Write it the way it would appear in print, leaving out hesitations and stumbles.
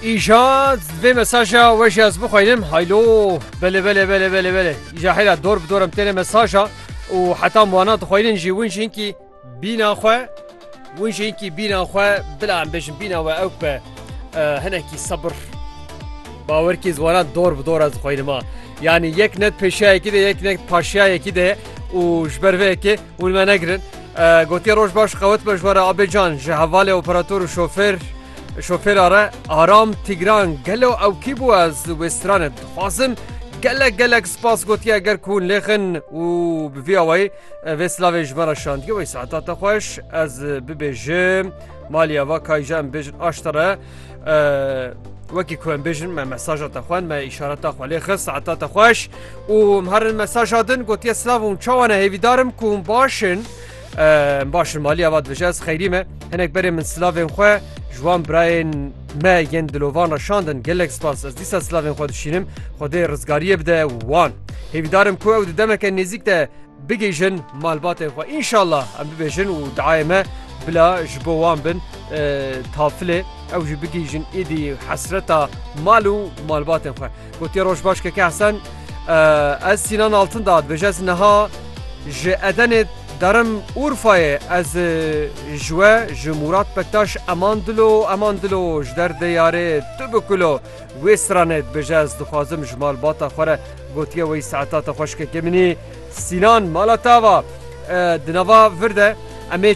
ایجاد به مساجا وش از بخوینم هایلو بله ایجا حیلا دور بدورم تینه مساجا و حتی موانات خوینن جی ونش اینکی بینا خواه ونش اینکی بینا خواه بلا هم بجن بینا و اوک به هنکی صبر باور کی زوانات دور بدور از خوینما yani yek net peşaya ki de yek net paşaya ki de u jberve ki u me negrin gotiya roj baş qavet baş var abecan ji havale operatör şoför ara aram tigran gelo ew ki bu az westranet xwazim gelek spas gotiya ger kun lexin u bi away ve slave jmara şandiye ve saatat xoş az bibejim maliya va kayjam bejin aştara وکی کوم بیشن من مساج تخوان من اشاره تخوالی خست عطا تخواش و هر مساج دن گوتی اسلام چوانه هیویدارم کوم باشن مالی آواد بجاز خیریمه هنگ بری من سلاوین خو جوان براین ما ین دلوان شاندن گلک سپاس از دیس سلاوین خو دشینم خدای رزگاریه بده وان هیویدارم کو او دمک نزیک ده بگیجن مالبات خو ان شاء الله ام بیشن و دعایمه بلا جبوان بن تافله او جی بگیجن ایدی حسرتا مالو مالباتن خو گوتی روش باش که حسن از سینان altın داد بجاز نها ج ادن درم اورفای از جوا جمهورات بکتاش اماندلو جدر دیاره تبکلو وسترانت بجاز دخوازم جمال باتا خوره گوتی وی ساعتات خوش که کمینی سینان مالا تاوا دنوا ورده امی